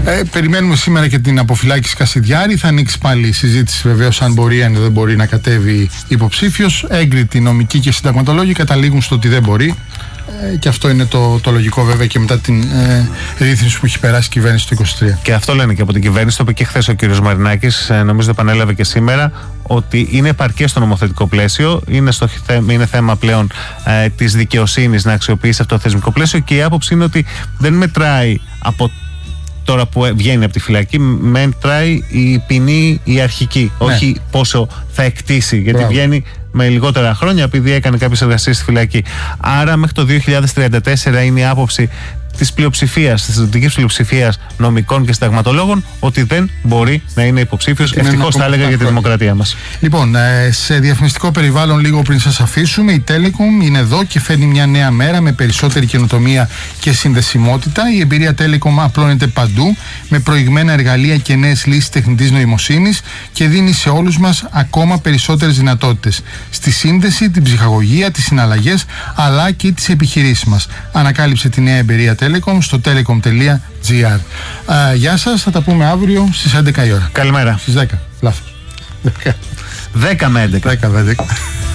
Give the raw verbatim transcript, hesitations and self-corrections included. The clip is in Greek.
Ε, περιμένουμε σήμερα και την αποφυλάκηση Κασιδιάρη. Θα ανοίξει πάλι η συζήτηση βεβαίως αν μπορεί, αν δεν μπορεί να κατέβει υποψήφιος. Έγκριτοι νομικοί και συνταγματολόγοι καταλήγουν στο ότι δεν μπορεί. Ε, και αυτό είναι το, το λογικό βέβαια και μετά την ε, ρύθμιση που έχει περάσει η κυβέρνηση το είκοσι τρία. Και αυτό λένε και από την κυβέρνηση, το είπε και χθες ο κ. Μαρινάκης, ε, νομίζω το επανέλαβε και σήμερα, ότι είναι επαρκές στο νομοθετικό πλαίσιο, είναι, στο, είναι θέμα πλέον ε, της δικαιοσύνης να αξιοποιήσει αυτό το θεσμικό πλαίσιο, και η άποψη είναι ότι δεν μετράει από τώρα που βγαίνει από τη φυλακή, μέτράει η ποινή η αρχική, ναι. όχι πόσο θα εκτίσει, γιατί Μπράβο. βγαίνει με λιγότερα χρόνια επειδή έκανε κάποιες εργασίες στη φυλακή. Άρα μέχρι το δύο χιλιάδες τριάντα τέσσερα είναι η άποψη της πλειοψηφίας, της δυτικής πλειοψηφίας νομικών και συνταγματολόγων, ότι δεν μπορεί να είναι υποψήφιος. Ευτυχώς θα έλεγα για τη δημοκρατία μας. Λοιπόν, σε διαφημιστικό περιβάλλον, λίγο πριν σας αφήσουμε, η Telecom είναι εδώ και φέρνει μια νέα μέρα με περισσότερη καινοτομία και συνδεσιμότητα. Η εμπειρία Telecom απλώνεται παντού με προηγμένα εργαλεία και νέες λύσεις τεχνητής νοημοσύνης και δίνει σε όλους μας ακόμα περισσότερες δυνατότητες στη σύνδεση, την ψυχαγωγία, τις συναλλαγές αλλά και τις επιχειρήσεις μας. Ανακάλυψε τη νέα εμπειρία Telecom στο telecom τελεία gr. Γεια σας, θα τα πούμε αύριο στις έντεκα η ώρα. Καλημέρα. Στις δέκα, λάθος. δέκα με έντεκα. δέκα με έντεκα.